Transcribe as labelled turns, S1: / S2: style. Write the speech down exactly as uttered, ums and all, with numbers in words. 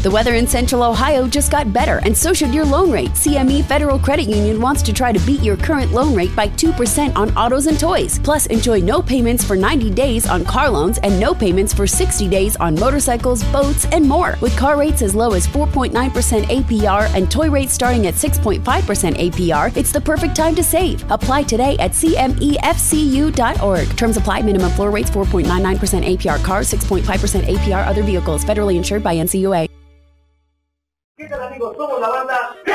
S1: The weather in Central Ohio just got better, and so should your loan rate. C M E Federal Credit Union wants to try to beat your current loan rate by two percent on autos and toys. Plus, enjoy no payments for ninety days on car loans and no payments for sixty days on motorcycles, boats, and more. With car rates as low as four point nine percent A P R and toy rates starting at six point five percent A P R, it's the perfect time to save. Apply today at C M E F C U dot org. Terms apply. Minimum floor rates four point nine nine percent A P R cars, six point five percent A P R other vehicles. Federally insured by N C U A.
S2: ¿Qué tal, amigos? Somos la banda